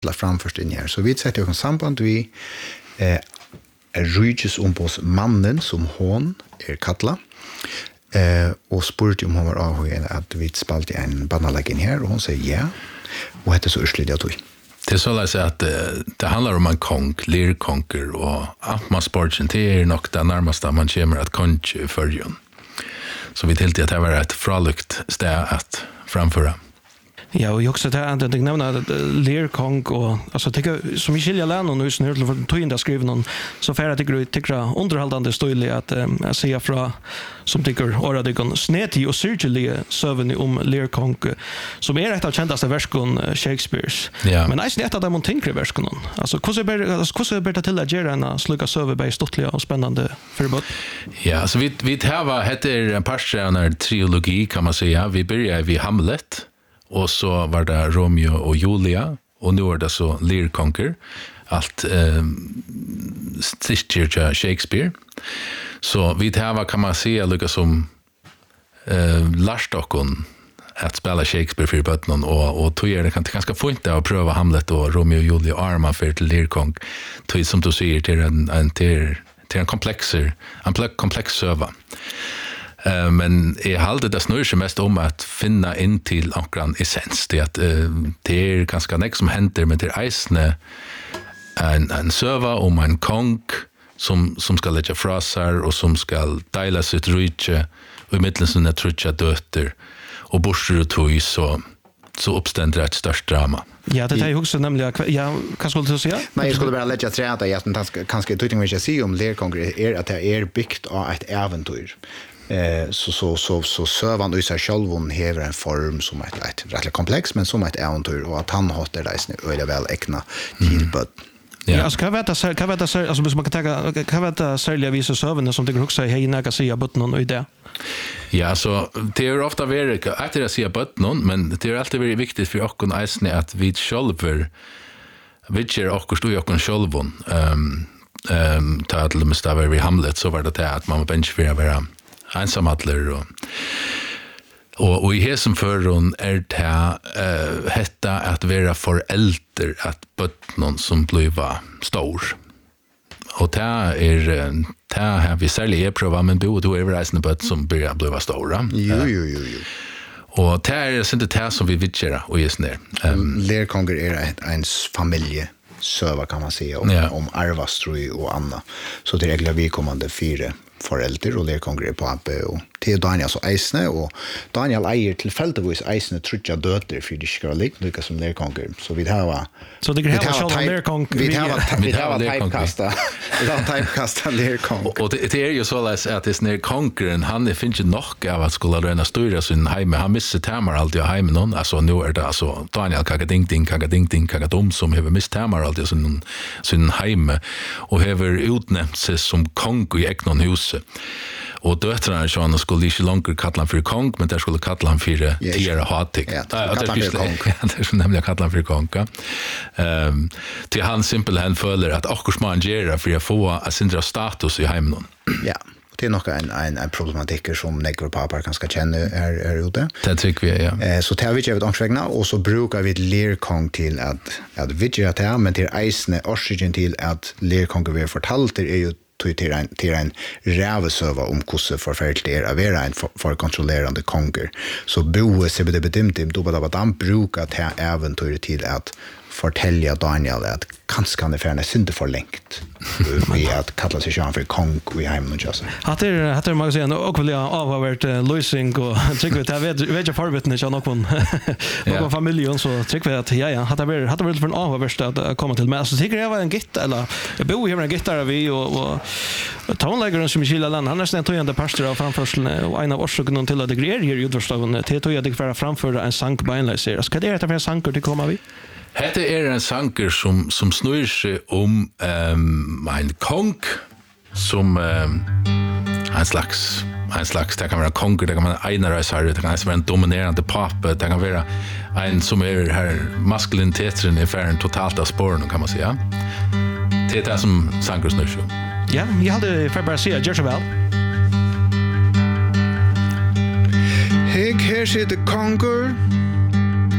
framförst in här. Så vi sätter oss samband vi rydges på mannen som hon Katla. Och spurte om hon var avhuggen att vi spalte en bannalägg in här och hon säger ja. Och det så ursligt jag tog. Det är så att säga att det handlar om en konk, lirkonker och att man sporten till nog det närmaste man kommer att konk i förrjun. Så vi tänkte att det var ett fralukt ställe att framföra. Ja, och också det att jag nämner lirkonk och alltså tycker som i skilja län och nu snurr till för tog in där skriver någon så för att det tycker underhållande stöjlig att säga från som tycker ora det kan sneti och surgery serven om lirkonk som är ett av kändaste verskon Shakespeares. Ja. Men jag snätt att de tänker verskon. Alltså hur är det till att göra en sluka server by stottliga och spännande förbud. Ja, så vi har heter en passion trilogi kan man säga. Vi börjar vid Hamlet. Och så var det Romeo och Julia och nu är det så Lear allt sticker Shakespeare. Så vi tar kan man säga lika som Larstockon att spela Shakespeare för botten och tog det kan ganska fint att pröva Hamlet och Romeo och Julia arma för till Lear tog som du säger till en komplex server. Men jag håller det snurrar sig mest om att finna in till någon essens. Det att det är ganska näck som händer med det eisne en server om en konk som ska lägga frasar och som ska dela sitt rike och i mitten sina trutcha dötter och borstar och tog så uppständer ett störst drama. Ja, det är ju också nämligen vad skulle du säga? Nej, jag skulle bara lägga till att jag kanske tycker vi ska se om lirkonker är att det är byggt av ett äventyr. Så sövan i sig själv hon hever en form som ett rätt komplex men som ett äventyr och att han har det där är väl äkna tillbud. Ja, alltså kan veta alltså man kan ta kan veta sälja visa sövan som det går också hej när kan se botten och det. Ja, så det är ofta väldigt att det se botten men det är alltid väldigt viktigt för oss kon isne att vi själva vilket också står ju kon självon ta till med stavar vi Hamlet så var det att man bench för att vara ensamadler och i hesen förron är det hetta att vara förälder att bottnon som bliva stor. Och det har vi särskilt prövat men då är det en bott som börjar bliva stora. Jo. Och det är inte det som vi vill göra och just när. Lirkonker är ens familje söva kan man säga om arvastroj och annat. Så det reglar vi kommande 4 föräldrar och lirkonker på Abbe och till Daniel så Eisne och Daniel äger tillfälligtvis Eisne trutja dötter för det ska lika som lirkonker så vi har så det gräver själva lirkonker vi har typekasta lirkonker och det är ju så att det är konkeren han finns ju nog av att skulle rena styra sin hem han missar tamar alltid hem någon alltså nu är det alltså Daniel kagading som har missat tamar alltid sin hem och har utnämnt sig som konk i eknon hus och döttrarna Sean skulle inte längre kalla han för konk men där skulle kalla han för tiera hatig. Det är konk. Det är nämligen kalla han för konk. Till han simpelt han följer att också man gör för att få en syndra status i hemmen. Ja. Det är nog en problematik som Negro Papar kanske känner är ute. Det tycker vi, ja. Så tar vi inte omsvägna och så brukar vi lirkong till att vidga det men till eisne orsaken till att lirkongen vi fortalt är ju till en rävsöva om hur förfärligt det är att vara en förkontrollerande konger. Så boe sig bedimtim då bara att brukar ta äventyr till att fortälja Daniel att kanske kan det färna synte för längt vi att kalla sig själv för kong i hemmen och så. Hade man säga och vill jag avvarit lösning och tycker att vet jag förberedande så någon familj så tycker vi att ja hade väl för en avvärst att komma till men så tycker jag var en gitt eller jag bor ju med en gitarr vi och tonläggaren som Michelle Land han nästan tog en pastor av framförseln och en av orsakerna till att det grejer i utförstaven till tog jag det för framföra en sank beinläser. Ska det för sanker till komma vi? Hette är en sanker som snurrar sig om en konk som en slags det kan vara konker, det kan vara einarösare, det kan vara en dominerande pappa, det kan vara en som är här maskuliniteten är färren totalt av spåren kan man säga. Det är det som sanker snurrar sig om. Ja, jag hade för bara säga gör så väl. Här sitter konker